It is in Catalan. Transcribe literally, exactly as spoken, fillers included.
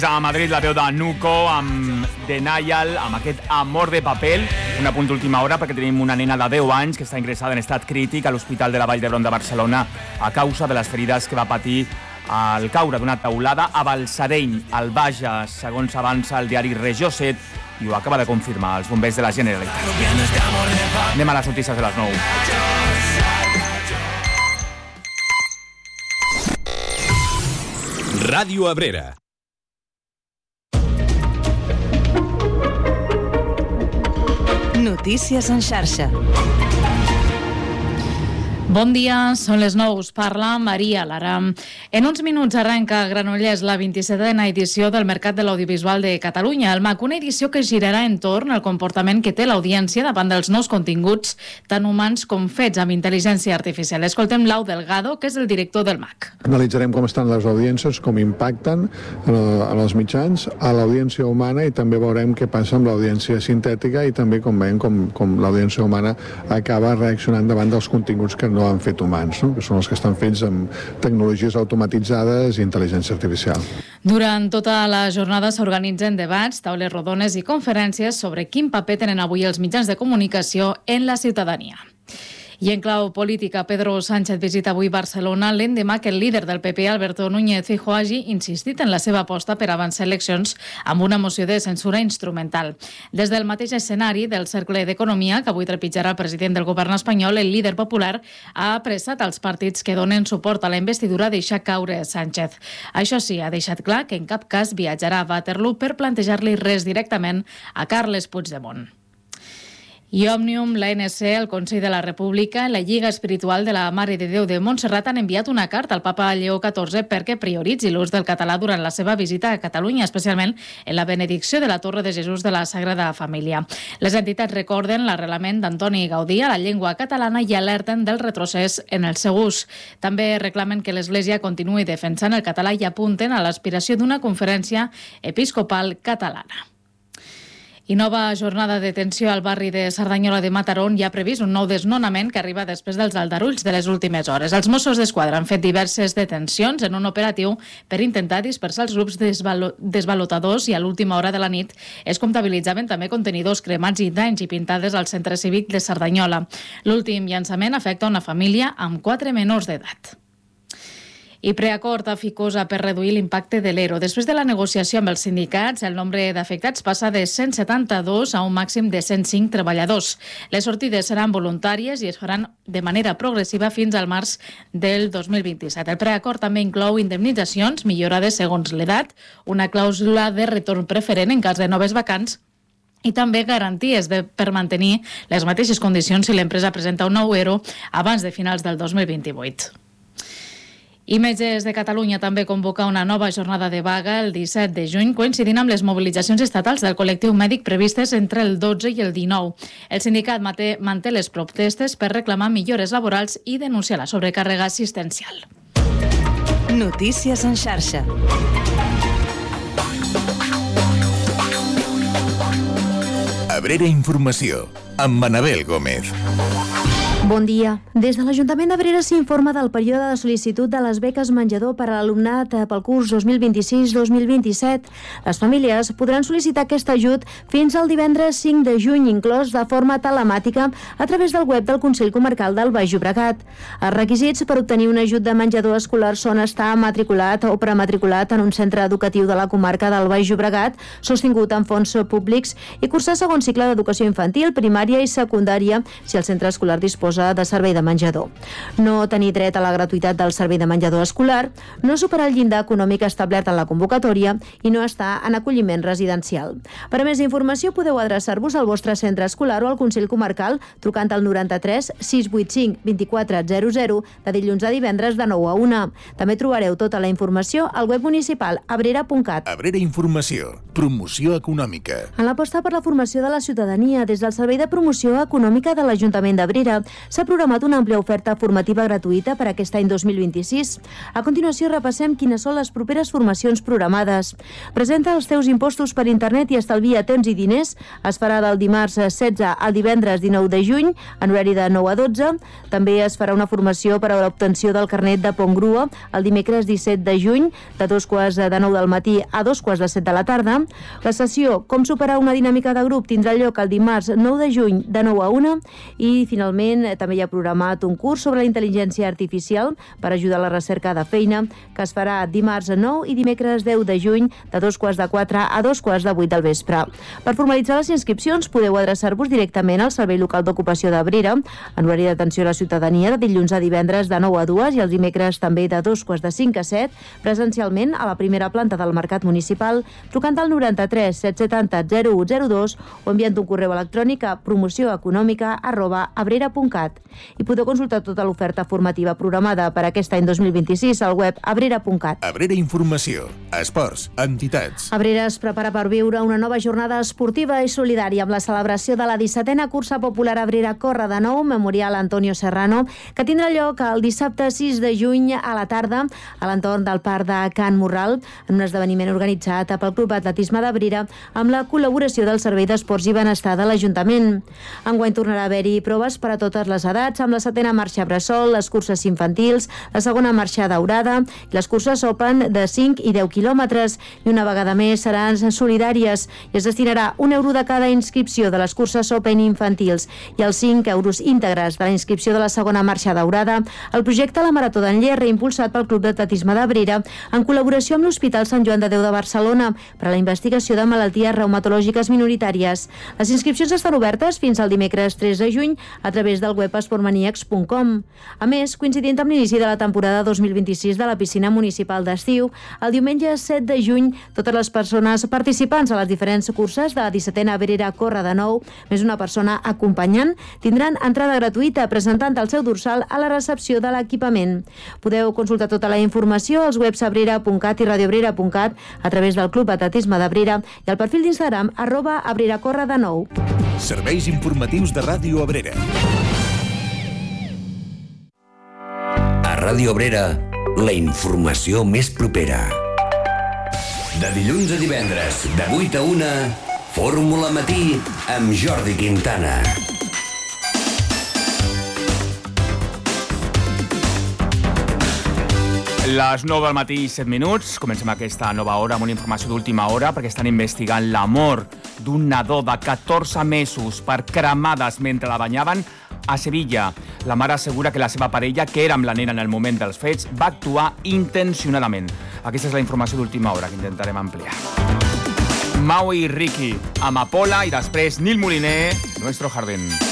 A Madrid, la veu de Nuco amb Denial, amb aquest Amor de Papel. Un apunt d'última hora perquè tenim una nena de deu anys que està ingressada en estat crític a l'Hospital de la Vall d'Hebron de Barcelona a causa de les ferides que va patir al caure d'una teulada a Balsareny, al Bages, segons avança el diari Regió set, i ho acaba de confirmar els bombers de la Generalitat. Anem a les notícies de les nou. Ràdio Abrera. Notícies en xarxa. Bon dia, són les nou, us parla Maria Lara. En uns minuts arrenca a Granollers la vint-i-setena edició del Mercat de l'Audiovisual de Catalunya, el M A C, una edició que girarà entorn al comportament que té l'audiència davant dels nous continguts, tant humans com fets amb intel·ligència artificial. Escoltem Lau Delgado, que és el director del M A C. Analitzarem com estan les audiències, com impacten en els mitjans, a l'audiència humana, i també veurem què passa amb l'audiència sintètica i també com veiem com, com l'audiència humana acaba reaccionant davant dels continguts que no han fet humans, no? Que són els que estan fets amb tecnologies automatitzades i intel·ligència artificial. Durant tota la jornada s'organitzen debats, taules rodones i conferències sobre quin paper tenen avui els mitjans de comunicació en la ciutadania. I en clau política, Pedro Sánchez visita avui Barcelona l'endemà que el líder del P P, Alberto Núñez Feijóo, hagi insistit en la seva aposta per avançar eleccions amb una moció de censura instrumental. Des del mateix escenari del Cercle d'Economia, que avui trepitjarà el president del govern espanyol, el líder popular ha apressat als partits que donen suport a la investidura a deixar caure Sánchez. Això sí, ha deixat clar que en cap cas viatjarà a Waterloo per plantejar-li res directament a Carles Puigdemont. I Òmnium, l'A N C, el Consell de la República, la Lliga Espiritual de la Mare de Déu de Montserrat han enviat una carta al papa Lleó catorze perquè prioritzi l'ús del català durant la seva visita a Catalunya, especialment en la benedicció de la Torre de Jesús de la Sagrada Família. Les entitats recorden l'arrelament d'Antoni Gaudí a la llengua catalana i alerten del retrocés en el seu ús. També reclamen que l'Església continuï defensant el català i apunten a l'aspiració d'una conferència episcopal catalana. I nova jornada de detenció al barri de Cerdanyola de Mataró, hi ha previst un nou desnonament que arriba després dels aldarulls de les últimes hores. Els Mossos d'Esquadra han fet diverses detencions en un operatiu per intentar dispersar els grups desvalo- desvalotadors i a l'última hora de la nit es comptabilitzaven també contenidors cremats i danys i pintades al centre cívic de Cerdanyola. L'últim llançament afecta una família amb quatre menors d'edat. I preacord a Ficosa per reduir l'impacte de l'E R O. Després de la negociació amb els sindicats, el nombre d'afectats passa de cent setanta-dos a un màxim de cent cinc treballadors. Les sortides seran voluntàries i es faran de manera progressiva fins al març del dos mil vint-i-set. El preacord també inclou indemnitzacions millorades segons l'edat, una clàusula de retorn preferent en cas de noves vacants i també garanties de, per mantenir les mateixes condicions si l'empresa presenta un nou E R O abans de finals del dos mil vint-i-vuit. I Metges de Catalunya també convoca una nova jornada de vaga el disset de juny, coincidint amb les mobilitzacions estatals del col·lectiu mèdic previstes entre el dotze i el dinou. El sindicat manté, manté les protestes per reclamar millores laborals i denunciar la sobrecàrrega assistencial. Notícies en xarxa. Abrera Informació, amb Manabel Gómez. Bon dia. Des de l'Ajuntament d'Abrera s'informa del període de sol·licitud de les beques menjador per a l'alumnat pel curs dos mil vint-i-sis dos mil vint-i-set. Les famílies podran sol·licitar aquest ajut fins al divendres cinc de juny, inclòs de forma telemàtica a través del web del Consell Comarcal del Baix Llobregat. Els requisits per obtenir un ajut de menjador escolar són estar matriculat o prematriculat en un centre educatiu de la comarca del Baix Llobregat, sostingut amb fons públics, i cursar segon cicle d'educació infantil, primària i secundària si el centre escolar disposa de servei de menjador. No tenir dret a la gratuïtat del servei de menjador escolar, no superar el llindar econòmic establert en la convocatòria i no estar en acolliment residencial. Per a més informació podeu adreçar-vos al vostre centre escolar o al Consell Comarcal trucant al noranta-tres sis vuit cinc vint quatre zero zero de dilluns a divendres de nou a una. També trobareu tota la informació al web municipal abrera punt cat. Abrera Informació, promoció econòmica. En l'aposta per la formació de la ciutadania des del Servei de Promoció Econòmica de l'Ajuntament d'Abrera s'ha programat una àmplia oferta formativa gratuïta per aquest any dos mil vint-i-sis. A continuació repassem quines són les properes formacions programades. Presenta els teus impostos per internet i estalvia temps i diners. Es farà del dimarts setze al divendres dinou de juny, en horari de nou a dotze. També es farà una formació per a l'obtenció del carnet de pont grua el dimecres disset de juny, de dos quarts de nou del matí a dos quarts de set de la tarda. La sessió Com superar una dinàmica de grup tindrà lloc el dimarts nou de juny de nou a una i, finalment, també hi ha programat un curs sobre la intel·ligència artificial per ajudar a la recerca de feina, que es farà dimarts nou i dimecres deu de juny de dos quarts de quatre a dos quarts de vuit del vespre. Per formalitzar les inscripcions podeu adreçar-vos directament al Servei Local d'Ocupació d'Abrera, en horari d'atenció a la ciutadania, de dilluns a divendres de nou a dues i els dimecres també de dos quarts de cinc a set, presencialment a la primera planta del Mercat Municipal, trucant al noranta-tres set setanta zero u zero dos o enviant un correu electrònic a promocioeconòmica arroba abrera punt cat. I podeu consultar tota l'oferta formativa programada per aquest any dos mil vint-i-sis al web abrera punt cat. Abrera Informació, esports, entitats. Abrera es prepara per viure una nova jornada esportiva i solidària amb la celebració de la dissetena cursa popular Abrera Corre de Nou, Memorial Antonio Serrano, que tindrà lloc el dissabte sis de juny a la tarda a l'entorn del Parc de Can Morral, en un esdeveniment organitzat pel Club Atletisme d'Abrera amb la col·laboració del Servei d'Esports i Benestar de l'Ajuntament. Enguany tornarà a haver-hi proves per a totes les edats, amb la setena marxa bressol, les curses infantils, la segona marxa daurada i les curses Open de cinc i deu quilòmetres. I una vegada més seran solidàries i es destinarà un euro de cada inscripció de les curses Open infantils i els cinc euros íntegres de la inscripció de la segona marxa daurada al projecte La Marató d'Enller, reimpulsat pel Club d'Atletisme d'Abrera en col·laboració amb l'Hospital Sant Joan de Déu de Barcelona per a la investigació de malalties reumatològiques minoritàries. Les inscripcions estan obertes fins al dimecres tres de juny a través del web esportmaniacs punt com. A més, coincidint amb l'inici de la temporada dos mil vint-i-sis de la piscina municipal d'estiu, el diumenge set de juny, totes les persones participants a les diferents curses de la dissetena Abrera Corre de Nou, més una persona acompanyant, tindran entrada gratuïta presentant el seu dorsal a la recepció de l'equipament. Podeu consultar tota la informació als webs abrera punt cat i radioabrera punt cat a través del Club Atletisme d'Abrera i al perfil d'Instagram arroba Abrera Corre de Nou. Serveis informatius de Ràdio Abrera. A Ràdio Abrera, la informació més propera. De dilluns a divendres, de vuit a una, Fórmula Matí amb Jordi Quintana. Les nou del matí, set minuts. Comencem aquesta nova hora amb una informació d'última hora perquè estan investigant la mort d'un nadó de catorze mesos per cremades mentre la banyaven a Sevilla. La mare assegura que la seva parella, que era amb la nena en el moment dels fets, va actuar intencionadament. Aquesta és la informació d'última hora que intentarem ampliar. Maui i Ricky, Amapola i després Nil Moliner, Nuestro Jardín.